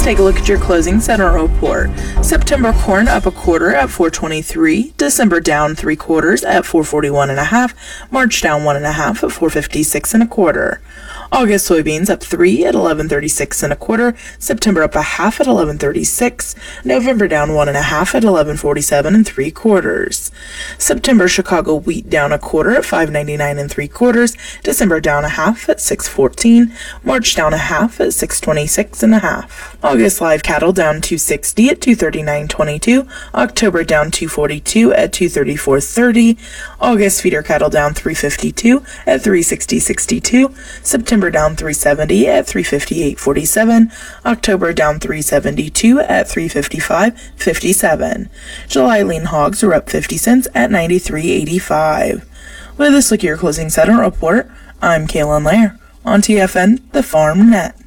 take a look at your closing settlement report. September corn up a quarter at $4.23. December down 3/4 at $4.41 1/2. March down 1 1/2 at $4.56 1/4. August soybeans up 3 at $11.36 1/4. September up a half at $11.36. November down 1 1/2 at $11.47 3/4. September Chicago wheat down a quarter at $5.99 3/4. December down a half at $6.14. March down a half at $6.26 1/2. August live cattle down 260 at $239.22. October down 242 at $234.30. August feeder cattle down 352 at $360.62. September down 370 at $358.47. October down 372 at $355.57. July lean hogs are up 50 cents at $93.85. With this look at your closing settlement report, I'm Kaylin Lair on TFN, the Farm Net.